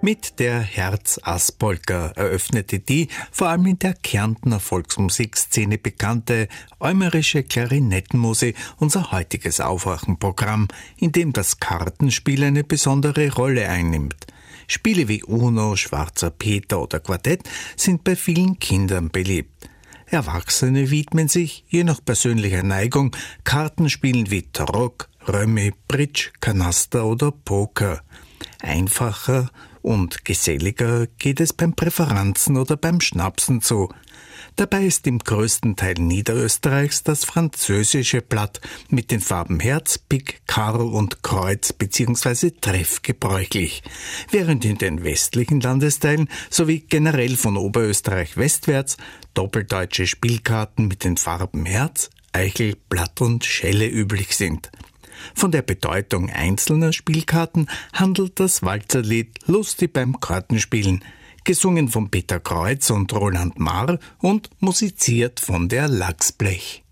Mit der Herz-Ass-Polka eröffnete die vor allem in der Kärntner Volksmusikszene bekannte äumerische Klarinettenmusik unser heutiges Aufwachenprogramm, in dem das Kartenspiel eine besondere Rolle einnimmt. Spiele wie Uno, Schwarzer Peter oder Quartett sind bei vielen Kindern beliebt. Erwachsene widmen sich, je nach persönlicher Neigung, Kartenspielen wie Tarok, Römi, Bridge, Kanaster oder Poker. Einfacher und geselliger geht es beim Präferanzen oder beim Schnapsen zu. Dabei ist im größten Teil Niederösterreichs das französische Blatt mit den Farben Herz, Pik, Karo und Kreuz bzw. Treff gebräuchlich, während in den westlichen Landesteilen sowie generell von Oberösterreich westwärts doppeldeutsche Spielkarten mit den Farben Herz, Eichel, Blatt und Schelle üblich sind. Von der Bedeutung einzelner Spielkarten handelt das Walzerlied Lustig beim Kartenspielen, gesungen von Peter Kreuz und Roland Marr und musiziert von der Lachsblech.